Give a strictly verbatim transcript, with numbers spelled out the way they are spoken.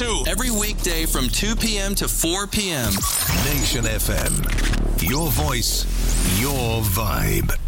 too. Every weekday from two p.m. to four p.m. Nation F M. Your voice, your vibe.